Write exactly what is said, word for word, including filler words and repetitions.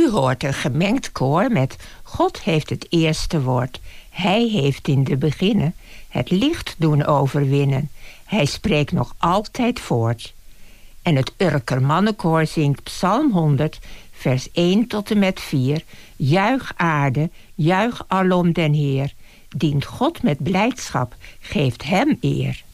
U hoort een gemengd koor met God heeft het eerste woord. Hij heeft in de beginnen het licht doen overwinnen. Hij spreekt nog altijd voort. En het Urker mannenkoor zingt Psalm honderd, vers één tot en met vier. Juich aarde, juich alom den Heer. Dient God met blijdschap, geeft hem eer.